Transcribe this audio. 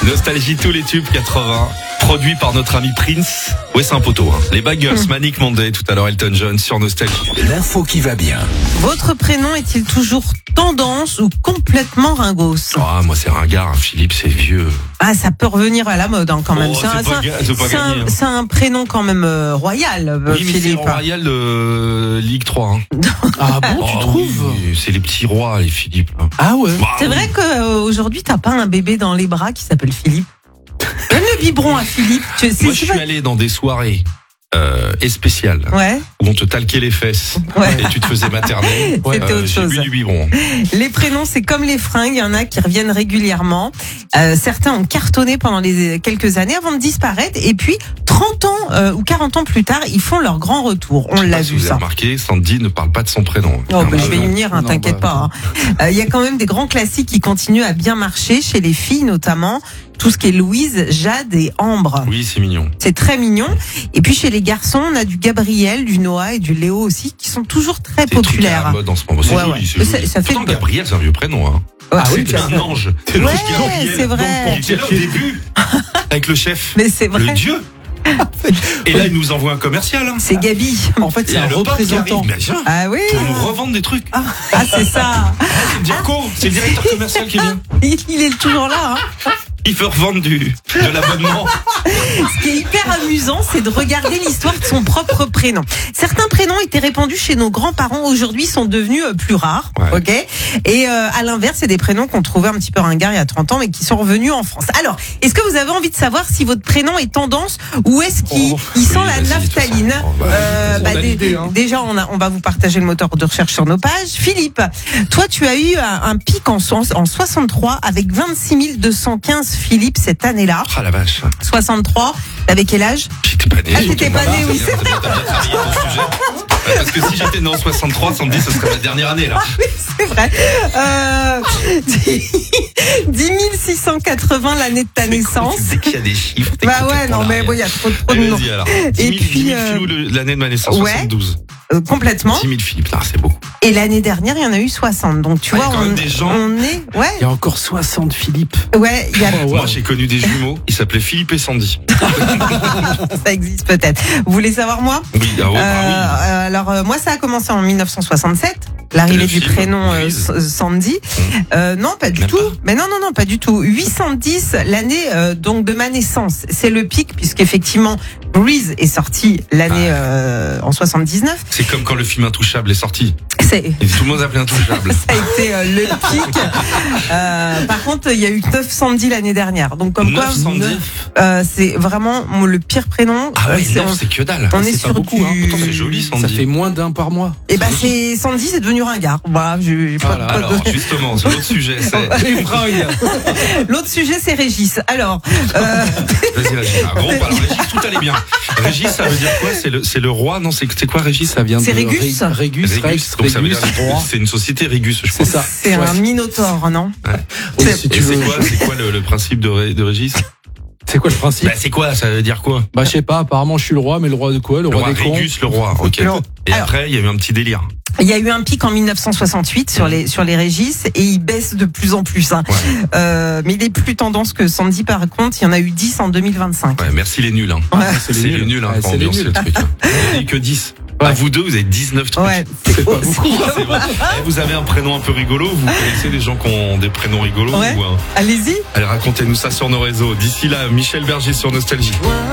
Nostalgie, tous les tubes 80, produit par notre ami Prince. Ouais, c'est un poteau. Hein. Les Bad Girls, Manic Monday, tout à l'heure Elton John sur Nostalgie. L'info qui va bien. Votre prénom est-il toujours tendance ou complètement ringos? Ah, moi c'est ringard, hein. Philippe c'est vieux. Ah, ça peut revenir à la mode hein, quand même. Oh, c'est un prénom quand même royal, oui, mais Philippe. c'est royal de Ligue 3. Hein. Ah bon, tu trouves? Oui, c'est les petits rois, les Philippe. Hein. Ah ouais. Bah, C'est vrai qu'aujourd'hui, t'as pas un bébé dans les bras qui s'appelle Philippe. Donne le biberon à Philippe. Moi, je suis allé dans des soirées spéciales Ouais. où on te talquait les fesses Ouais. et tu te faisais materner. C'était autre J'ai chose. bu du biberon. Les prénoms, c'est comme les fringues. Il y en a qui reviennent régulièrement. Certains ont cartonné pendant quelques années avant de disparaître. Et puis, 30 ans ou 40 ans plus tard, ils font leur grand retour. On l'a Si vu vous avez ça. remarqué, Sandy ne parle pas de son prénom. Oh, bah, je vais y Non. venir, hein, Non, t'inquiète pas. Hein. Il y a quand même des grands classiques qui continuent à bien marcher chez les filles notamment. Tout ce qui est Louise, Jade et Ambre. Oui, c'est mignon. C'est très mignon. Et puis chez les garçons, on a du Gabriel, du Noah et du Léo aussi qui sont toujours très C'est le truc à la populaires. mode en ce moment. C'est Ouais, joli, ouais. c'est joli. Ça fait Pourtant, bien. Gabriel, c'est un vieux prénom. Hein. Ouais, C'est un ange. C'est l'ange Gabriel. c'est vrai. Il était là au début avec le chef. Mais c'est Le vrai. dieu. Et là, il nous envoie un commercial. Hein. C'est Gabi. En fait, Et c'est un le pote qui représentant. arrive, mais viens, Ah oui. pour nous revendre des trucs. Ah, c'est ça. C'est Dirko, c'est le directeur commercial qui vient. Il est toujours là. Hein. Il veut revendre de l'abonnement. Ce qui est hyper amusant, c'est de regarder l'histoire de son propre prénom. Certains prénoms étaient répandus chez nos grands-parents, aujourd'hui sont devenus plus rares. Ouais. Ok. Et à l'inverse, c'est des prénoms qu'on trouvait un petit peu ringards il y a 30 ans, mais qui sont revenus en France. Alors, est-ce que vous avez envie de savoir si votre prénom est tendance ou est-ce qu'il sent la vas-y, naphtaline? tout ça. On a l'idée, hein. Déjà, on va vous partager le moteur de recherche sur nos pages. Philippe, toi, tu as eu un pic en 63 avec 26 215 Philippe cette année-là. Ah la vache. 63, t'avais quel âge? J'étais pas né. Ah, t'étais pas né, oui, c'est T'as bien travaillé ton sujet. Parce que si j'étais né en 63, Sandy, ce serait ma dernière année là. c'est vrai. 10 680 l'année de ta naissance. Dès qu'il y a des chiffres, t'es Bah ouais, complètement non, mais largué. bon, il y a trop de Allez, noms. vas-y alors. Et 10 000 puis, filous l'année de ma naissance, ouais. 72. Complètement. 10 000 Philippe, ah, c'est beaucoup. Et l'année dernière, il y en a eu 60. Donc, tu Ouais, vois, quand même des gens. on est, ouais, Il y a encore 60 Philippe. ouais, il y a, Oh, ouais. Moi, j'ai connu des jumeaux, ils s'appelaient Philippe et Sandy. ça existe peut-être. Vous voulez savoir moi? Oui, ah ouais, bah Alors, moi, ça a commencé en 1967. L'arrivée Le du film, prénom Louise. Sandy. Non, pas du Même tout. pas. Mais non, pas du tout. 810 l'année donc de ma naissance. C'est le pic puisqu'effectivement Breeze est sorti l'année en 79. C'est comme quand le film Intouchable est sorti. C'est Et tout le monde s'appelait Intouchable. ça a été le pic. Par contre, il y a eu 9 Sandy l'année dernière. Donc comme quoi, 910. c'est vraiment le pire prénom. Ah ouais, C'est- 9, c'est que dalle. on est c'est sur pas beaucoup, hein. Pourtant, c'est joli, Sandy. Ça fait moins d'un par mois. Et ben c'est Sandy, c'est devenu ringard. Voilà, j'ai pas- Voilà. pas de- Alors, justement, c'est l'autre sujet. Les fringues. L'autre sujet, c'est Régis. Alors, Vas-y, Régis. Ah, bon, alors, Régis, tout allait bien. Régis, ça veut dire quoi? C'est le roi? Non, c'est quoi, Régis? Ça vient de C'est Régus. Régus, Rex, Donc, ça veut dire Régus, roi. c'est une société Régus, je C'est pense. ça. c'est Ouais. un minotaure, non? Oui, C'est- si Et tu veux. c'est quoi le principe de Régis? C'est quoi le principe? Bah, c'est quoi? Ça veut dire quoi? Bah, je sais pas, apparemment, je suis le roi, mais le roi de quoi? Le Le roi roi des cons? Régus, le roi, ok. Alors- Et après, il y a eu un petit délire. Il y a eu un pic en 1968 sur les Régis et il baisse de plus en plus. Hein. Ouais. Mais il est plus tendance que Sandy par contre. Il y en a eu 10 en 2025. Ouais, merci les nuls, hein. Ouais. C'est les nuls, hein, Ouais, pour c'est les ambiancer nuls. le truc. Hein. Vous n'avez que 10. Ouais. Ah, vous deux, vous avez 19 trucs. Ouais, C'est pas aussi- beaucoup. C'est vrai. Eh, vous avez un prénom un peu rigolo, vous connaissez des gens qui ont des prénoms rigolos Ouais. ou, Allez-y. Allez, racontez-nous ça sur nos réseaux. D'ici là, Michel Berger sur Nostalgie.